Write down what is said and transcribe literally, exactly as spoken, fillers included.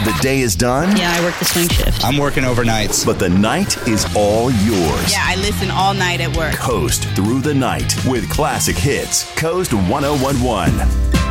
The day is done. Yeah, I work the swing shift. I'm working overnights. But the night is all yours. Yeah, I listen all night at work. Coast through the night with classic hits. Coast one oh one one.